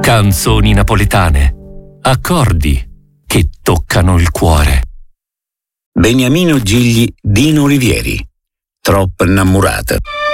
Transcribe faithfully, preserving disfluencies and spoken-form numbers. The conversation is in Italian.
Canzoni napoletane, accordi che toccano il cuore. Beniamino Gigli, Dino Olivieri. Troppo innamorata.